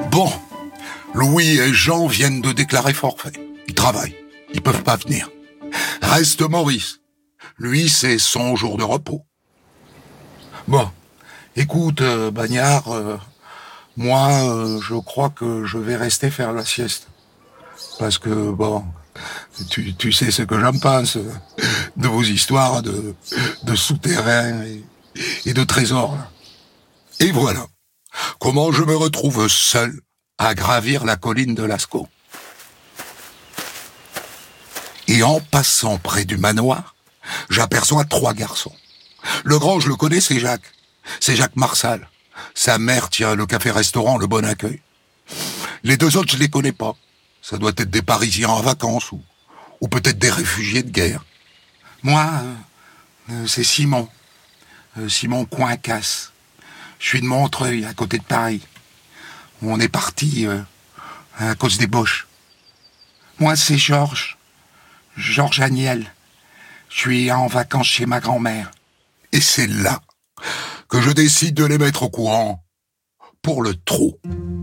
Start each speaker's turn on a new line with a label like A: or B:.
A: Bon, Louis et Jean viennent de déclarer forfait. Ils travaillent, ils peuvent pas venir. Reste Maurice. Lui, c'est son jour de repos. Bon, écoute, Bagnard, moi, je crois que je vais rester faire la sieste. Parce que, bon, tu sais ce que j'en pense de vos histoires de souterrains et de trésors. Là. Et voilà, comment je me retrouve seul à gravir la colline de Lascaux. Et en passant près du manoir, j'aperçois 3 garçons. Le grand, je le connais, c'est Jacques. C'est Jacques Marsal. Sa mère tient le café-restaurant Le Bon Accueil. Les 2 autres, je les connais pas. Ça doit être des Parisiens en vacances ou peut-être des réfugiés de guerre. Moi, c'est Simon. Simon Coincasse. Je suis de Montreuil, à côté de Paris. On est parti à cause des Boches. Moi, c'est Georges. Georges Agnel. Je suis en vacances chez ma grand-mère. Et c'est là que je décide de les mettre au courant pour le trou.